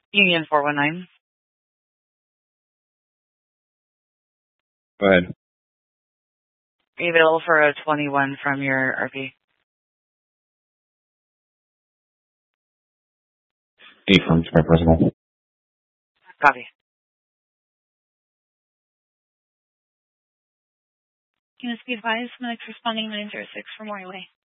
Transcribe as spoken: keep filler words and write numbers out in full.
Union four one nine. Go ahead. Are you available for a twenty-one from your R P? Eight from my personal. Copy. Can this be advised? Next responding nine zero six from Morley.